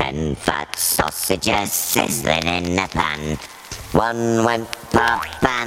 10 fat sausages sizzling in the pan. One went pop and